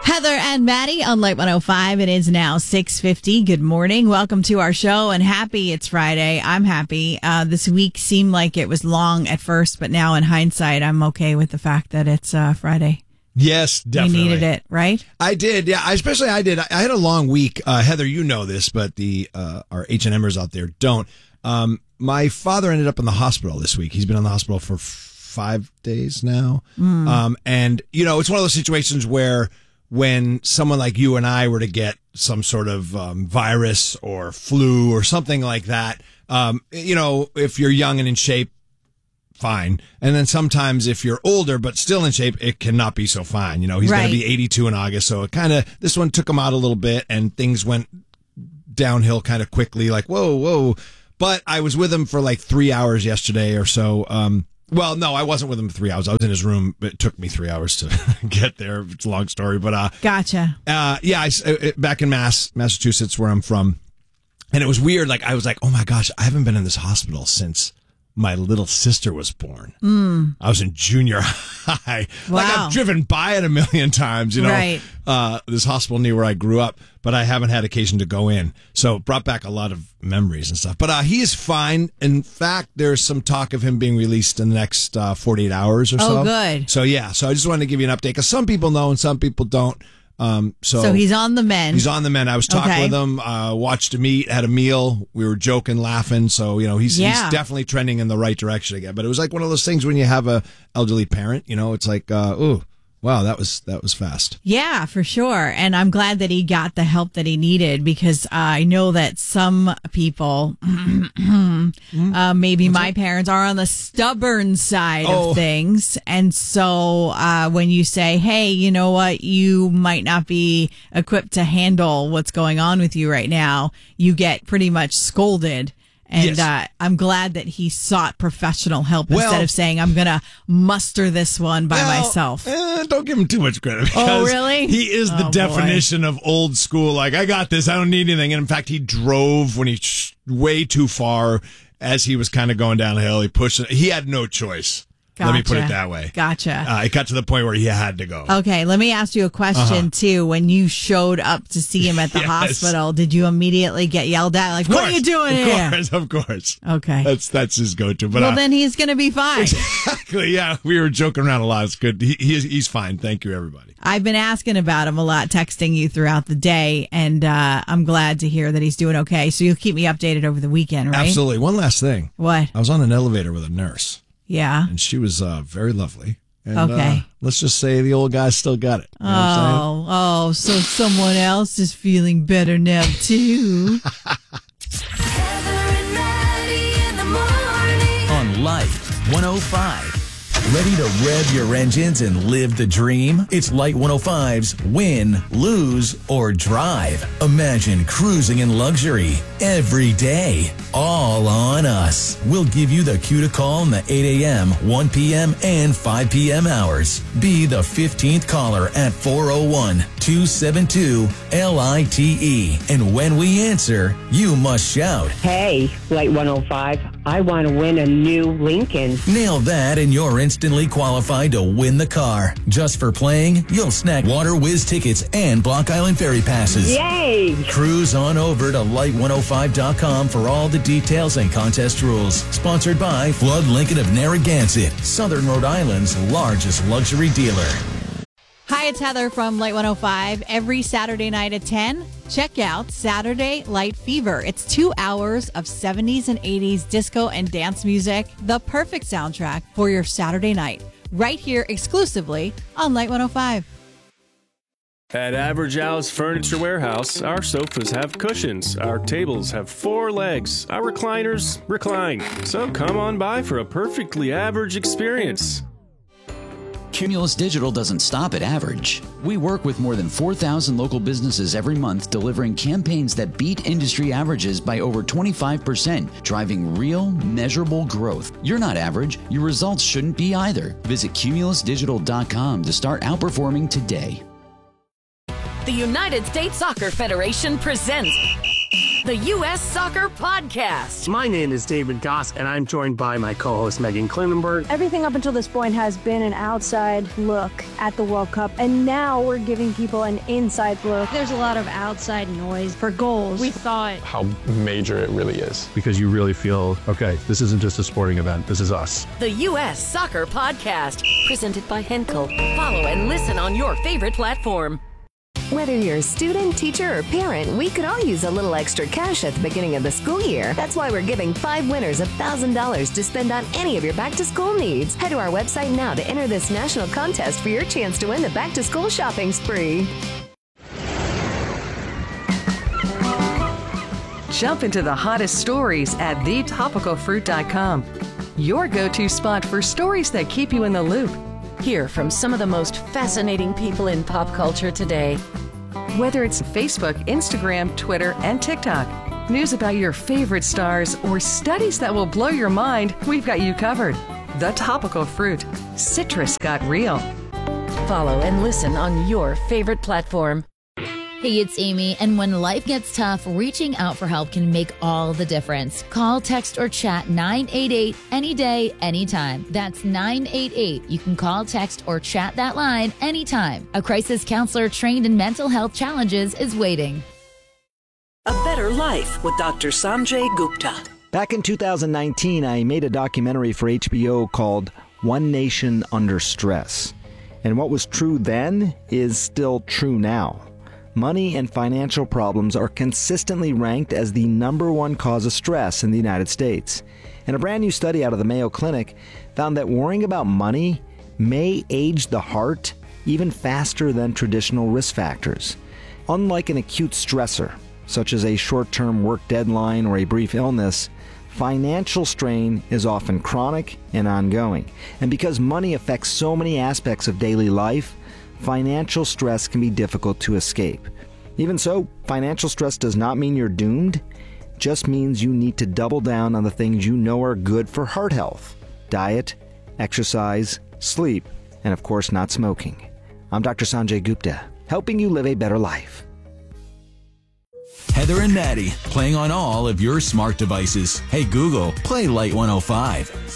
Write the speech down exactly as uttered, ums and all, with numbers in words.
Heather and Maddie on Light one oh five. It is now six fifty. Good morning. Welcome to our show, and happy it's Friday. I'm happy. Uh, this week seemed like it was long at first, but now in hindsight, I'm okay with the fact that it's uh, Friday. Yes, definitely. You needed it, right? I did, yeah. I, especially I did. I, I had a long week. Uh, Heather, you know this, but the uh, our H and Mers out there don't. Um, my father ended up in the hospital this week. He's been in the hospital for f- five days now. Mm. Um, and, you know, it's one of those situations where when someone like you and I were to get some sort of um, virus or flu or something like that, um, you know, if you're young and in shape, fine. And then sometimes if you're older but still in shape, it cannot be so fine. You know, he's right. going to be eighty-two in August. So it kind of, this one took him out a little bit and things went downhill kind of quickly, like, whoa, whoa. But I was with him for like three hours yesterday or so. Um, Well, no, I wasn't with him for three hours. I was in his room. It took me three hours to get there. It's a long story, but uh, gotcha. Uh, yeah, I, uh, back in Mass, Massachusetts, where I'm from, and it was weird. Like I was like, oh my gosh, I haven't been in this hospital since my little sister was born. Mm. I was in junior high. Wow. Like I've driven by it a million times. You know, right. uh, this hospital near where I grew up, but I haven't had occasion to go in. So it brought back a lot of memories and stuff. But uh, he is fine. In fact, there's some talk of him being released in the next uh, forty-eight hours or so. Oh, good. So yeah, so I just wanted to give you an update because some people know and some people don't. Um, so, so he's on the mend. He's on the mend. I was talking okay. with him, uh, watched him eat, had a meal. We were joking, laughing. So, you know, he's, yeah. he's definitely trending in the right direction again. But it was like one of those things when you have a elderly parent, you know, it's like, uh, ooh, wow, that was, that was fast. Yeah, for sure. And I'm glad that he got the help that he needed because uh, I know that some people, uh, maybe What's my that? parents are on the stubborn side oh. of things. And so uh, when you say, hey, you know what, you might not be equipped to handle what's going on with you right now, you get pretty much scolded. And yes. uh, I'm glad that he sought professional help well, instead of saying, I'm going to muster this one by well, myself. Eh, don't give him too much credit. Oh, really? He is the oh, definition boy. of old school. Like, I got this. I don't need anything. And in fact, he drove when he sh- way too far as he was kind of going down the hill. He pushed it. He had no choice. Gotcha. Let me put it that way. Gotcha. Uh, it got to the point where he had to go. Okay, let me ask you a question, uh-huh. too. When you showed up to see him at the yes. hospital, did you immediately get yelled at? Like, what are you doing of here? Of course, of course. Okay. That's that's his go-to. But well, uh, then he's going to be fine. Exactly, yeah. We were joking around a lot. It's good. He, he is, he's fine. Thank you, everybody. I've been asking about him a lot, texting you throughout the day, and uh, I'm glad to hear that he's doing okay. So you'll keep me updated over the weekend, right? Absolutely. One last thing. What? I was on an elevator with a nurse. Yeah. And she was uh, very lovely. And, okay. Uh, let's just say the old guy still got it. You know oh, oh, so someone else is feeling better now, too. Heather and Maddie in the morning. On Light one oh five. Ready to rev your engines and live the dream? It's Light one oh five's Win, Lose, or Drive. Imagine cruising in luxury every day. All on us. We'll give you the cue to call in the eight a.m., one p.m., and five p.m. hours. Be the fifteenth caller at four oh one, two seven two, L I T E. And when we answer, you must shout, "Hey, Light one oh five, I want to win a new Lincoln." Nail that and you're instantly qualified to win the car. Just for playing, you'll snack Water Whiz tickets and Block Island Ferry passes. Yay! Cruise on over to light one oh five dot com for all the details and contest rules. Sponsored by Flood Lincoln of Narragansett, Southern Rhode Island's largest luxury dealer. Hi, it's Heather from Light one oh five. Every Saturday night at ten, check out Saturday Light Fever. It's two hours of seventies and eighties disco and dance music, the perfect soundtrack for your Saturday night, right here exclusively on Light one oh five. At Average Al's Furniture Warehouse, our sofas have cushions, our tables have four legs, our recliners recline. So come on by for a perfectly average experience. Cumulus Digital doesn't stop at average. We work with more than four thousand local businesses every month, delivering campaigns that beat industry averages by over twenty-five percent, driving real, measurable growth. You're not average. Your results shouldn't be either. Visit cumulus digital dot com to start outperforming today. The United States Soccer Federation presents the U S Soccer Podcast. My name is David Goss, and I'm joined by my co-host Megan Klinenberg. Everything up until this point has been an outside look at the World Cup, and now we're giving people an inside look. There's a lot of outside noise for goals. We thought how major it really is, because you really feel, okay, this isn't just a sporting event, this is us. The U S Soccer Podcast, presented by Henkel. Follow and listen on your favorite platform. Whether you're a student, teacher, or parent, we could all use a little extra cash at the beginning of the school year. That's why we're giving five winners one thousand dollars to spend on any of your back-to-school needs. Head to our website now to enter this national contest for your chance to win the back-to-school shopping spree. Jump into the hottest stories at the topical fruit dot com. Your go-to spot for stories that keep you in the loop. Hear from some of the most fascinating people in pop culture today. Whether it's Facebook, Instagram, Twitter, and TikTok, news about your favorite stars, or studies that will blow your mind, we've got you covered. The Topical Fruit. Citrus got real. Follow and listen on your favorite platform. Hey, it's Amy, and when life gets tough, reaching out for help can make all the difference. Call, text, or chat nine eight eight any day, anytime. That's nine eight eight. You can call, text, or chat that line anytime. A crisis counselor trained in mental health challenges is waiting. A Better Life with Doctor Sanjay Gupta. Back in two thousand nineteen, I made a documentary for H B O called One Nation Under Stress. And what was true then is still true now. Money and financial problems are consistently ranked as the number one cause of stress in the United States. And a brand new study out of the Mayo Clinic found that worrying about money may age the heart even faster than traditional risk factors. Unlike an acute stressor, such as a short-term work deadline or a brief illness, financial strain is often chronic and ongoing. And because money affects so many aspects of daily life, financial stress can be difficult to escape. Even so, financial stress does not mean you're doomed. It just means you need to double down on the things you know are good for heart health: diet, exercise, sleep, and of course not smoking. I'm Doctor Sanjay Gupta, helping you live a better life. Heather and Maddie, playing on all of your smart devices. Hey Google, play Light one oh five.